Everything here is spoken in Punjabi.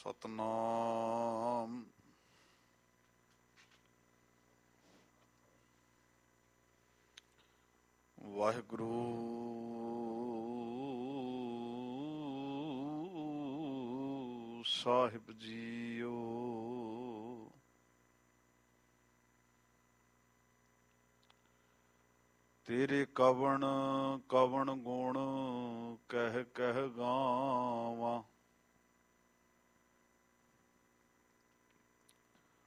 ਸਤਨਾਮ। ਵਾਹਿਗੁਰੂ ਸਾਹਿਬ ਜੀਓ। ਤੇਰੇ ਕਵਣ ਕਵਣ ਗੁਣ ਕਹਿ ਕਹਿ ਗਾਵਾਂ,